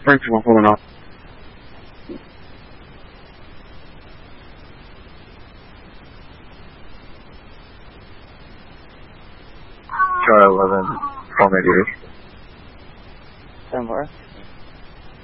Thanks for pulling off. Charlie 11, 488. 10-4.